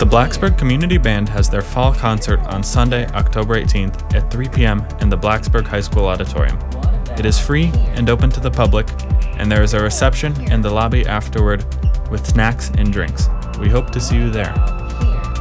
The Blacksburg Community Band has their fall concert on Sunday, October 18th at 3 p.m. in the Blacksburg High School Auditorium. It is free and open to the public, and there is a reception in the lobby afterward with snacks and drinks. We hope to see you there.